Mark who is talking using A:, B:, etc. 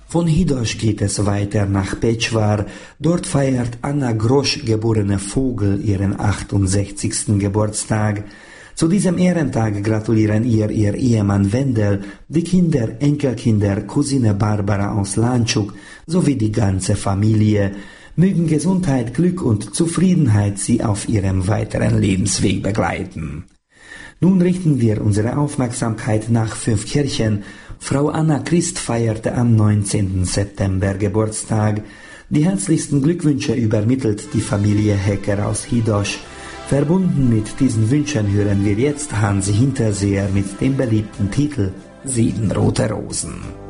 A: Von Hidosch geht es weiter nach Petschwar. Dort feiert Anna Grosch, geborene Vogel, ihren 68. Geburtstag. Zu diesem Ehrentag gratulieren ihr Ehemann Wendel, die Kinder, Enkelkinder, Cousine Barbara aus Lantschuk sowie die ganze Familie. Mögen Gesundheit, Glück und Zufriedenheit sie auf ihrem weiteren Lebensweg begleiten. Nun richten wir unsere Aufmerksamkeit nach Fünfkirchen. Frau Anna Christ feierte am 19. September Geburtstag. Die herzlichsten Glückwünsche übermittelt die Familie Hecker aus Hidosch. Verbunden mit diesen Wünschen hören wir jetzt Hansi Hinterseher mit dem beliebten Titel »7 rote Rosen«.